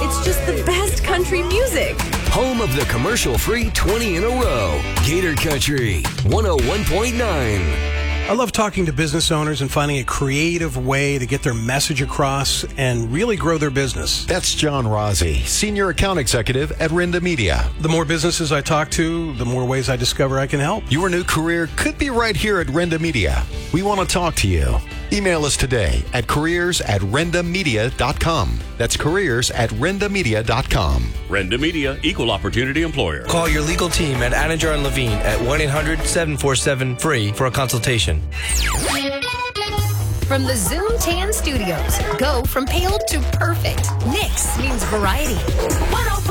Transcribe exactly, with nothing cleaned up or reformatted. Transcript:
It's just the best country music. Home of the commercial-free twenty in a row. Gator Country, one oh one point nine. I love talking to business owners and finding a creative way to get their message across and really grow their business. That's John Rossi, Senior Account Executive at Rinda Media. The more businesses I talk to, the more ways I discover I can help. Your new career could be right here at Rinda Media. We want to talk to you. Email us today at careers at rendamedia dot com. That's careers at rendamedia dot com. Renda Media, Equal Opportunity Employer. Call your legal team at Anninger and Levine at one eight hundred seven four seven free for a consultation. From the Zoom Tan Studios, go from pale to perfect. Nix means variety.